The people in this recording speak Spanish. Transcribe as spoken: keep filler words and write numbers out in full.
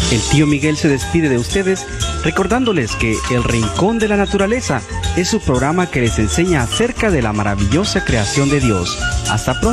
El tío Miguel se despide de ustedes recordándoles que El Rincón de la Naturaleza es su programa que les enseña acerca de la maravillosa creación de Dios. Hasta pronto.